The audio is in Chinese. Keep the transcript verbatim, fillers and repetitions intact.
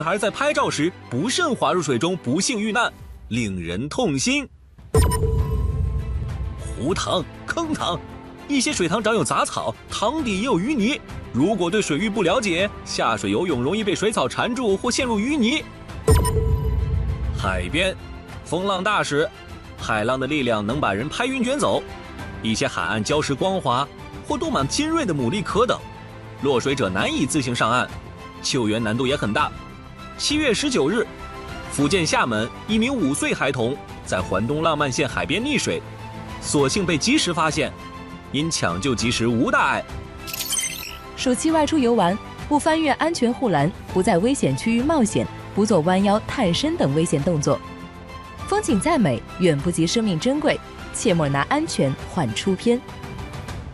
孩在拍照时不慎滑入水中，不幸遇难，令人痛心。湖塘、坑塘，一些水塘长有杂草，塘底也有淤泥。如果对水域不了解，下水游泳容易被水草缠住或陷入淤泥。海边，风浪大时，海浪的力量能把人拍晕卷走。一些海岸礁石光滑，或多满尖锐的牡蛎壳等，落水者难以自行上岸，救援难度也很大。七月十九日，福建厦门一名五岁孩童在环东浪漫县海边溺水，所幸被及时发现，因抢救及时无大碍。 暑期外出游玩，不翻越安全护栏，不在危险区域冒险，不做弯腰探身等危险动作。风景再美，远不及生命珍贵，切莫拿安全换出片。